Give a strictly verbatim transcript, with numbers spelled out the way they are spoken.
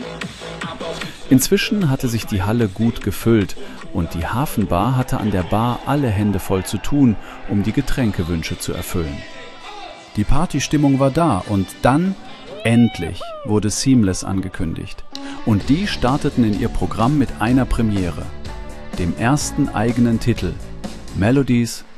Inzwischen hatte sich die Halle gut gefüllt und die Hafenbar hatte an der Bar alle Hände voll zu tun, um die Getränkewünsche zu erfüllen. Die Partystimmung war da und dann, endlich, wurde Seamless angekündigt. Und die starteten in ihr Programm mit einer Premiere, dem ersten eigenen Titel, Melodies